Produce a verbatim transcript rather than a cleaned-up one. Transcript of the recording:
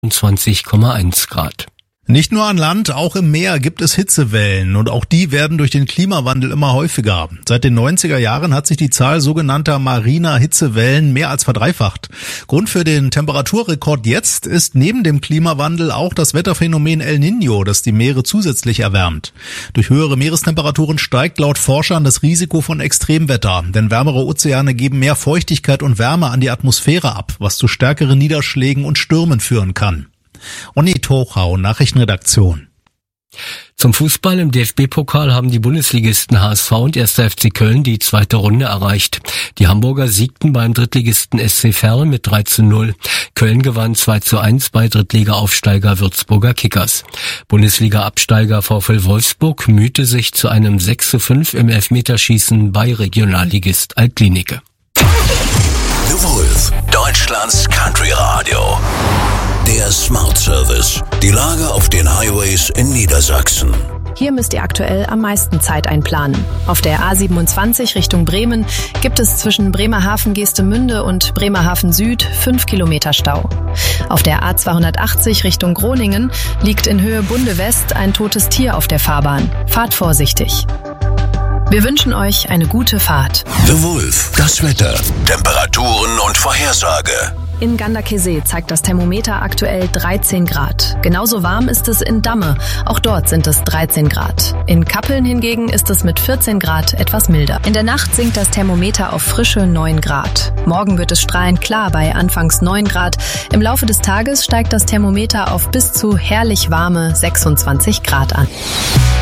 zwanzig Komma eins Grad. Nicht nur an Land, auch im Meer gibt es Hitzewellen und auch die werden durch den Klimawandel immer häufiger. Seit den neunziger Jahren hat sich die Zahl sogenannter mariner Hitzewellen mehr als verdreifacht. Grund für den Temperaturrekord jetzt ist neben dem Klimawandel auch das Wetterphänomen El Niño, das die Meere zusätzlich erwärmt. Durch höhere Meerestemperaturen steigt laut Forschern das Risiko von Extremwetter, denn wärmere Ozeane geben mehr Feuchtigkeit und Wärme an die Atmosphäre ab, was zu stärkeren Niederschlägen und Stürmen führen kann. Onni Tochau, Nachrichtenredaktion. Zum Fußball im D F B-Pokal haben die Bundesligisten H S V und erster F C Köln die zweite Runde erreicht. Die Hamburger siegten beim Drittligisten S C Verl mit drei zu null. Köln gewann zwei zu eins bei Drittliga-Aufsteiger Würzburger Kickers. Bundesliga-Absteiger VfL Wolfsburg mühte sich zu einem sechs zu fünf im Elfmeterschießen bei Regionalligist Altlinike. The Wolf, Deutschlands Country Radio. Der Smart Service. Die Lage auf den Highways in Niedersachsen. Hier müsst ihr aktuell am meisten Zeit einplanen. Auf der A siebenundzwanzig Richtung Bremen gibt es zwischen Bremerhaven-Geestemünde und Bremerhaven Süd fünf Kilometer Stau. Auf der A zweihundertachtzig Richtung Groningen liegt in Höhe Bunde West ein totes Tier auf der Fahrbahn. Fahrt vorsichtig. Wir wünschen euch eine gute Fahrt. The Wolf, das Wetter, Temperaturen und Vorhersage. In Ganderkesee zeigt das Thermometer aktuell dreizehn Grad. Genauso warm ist es in Damme. Auch dort sind es dreizehn Grad. In Kappeln hingegen ist es mit vierzehn Grad etwas milder. In der Nacht sinkt das Thermometer auf frische neun Grad. Morgen wird es strahlend klar bei anfangs neun Grad. Im Laufe des Tages steigt das Thermometer auf bis zu herrlich warme sechsundzwanzig Grad an.